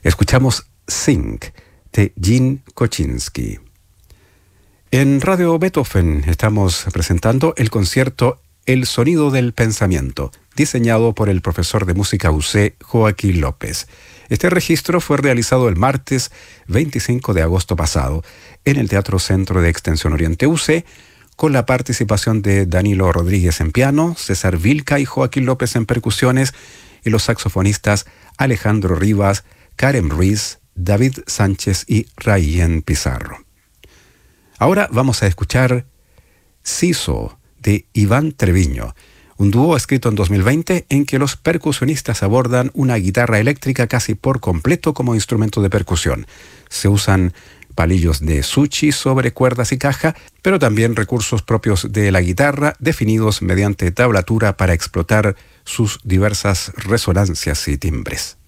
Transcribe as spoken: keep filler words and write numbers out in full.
Escuchamos Sing de Gene Kochinski. En Radio Beethoven estamos presentando el concierto El sonido del pensamiento, diseñado por el profesor de música U C Joaquín López. Este registro fue realizado el martes veinticinco de agosto pasado en el Teatro Centro de Extensión Oriente U C, con la participación de Danilo Rodríguez en piano, César Vilca y Joaquín López en percusiones, y los saxofonistas Alejandro Rivas, Karen Ruiz, David Sánchez y Rayen Pizarro. Ahora vamos a escuchar Siso de Iván Treviño, un dúo escrito en dos mil veinte en que los percusionistas abordan una guitarra eléctrica casi por completo como instrumento de percusión. Se usan palillos de sushi sobre cuerdas y caja, pero también recursos propios de la guitarra definidos mediante tablatura para explotar sus diversas resonancias y timbres.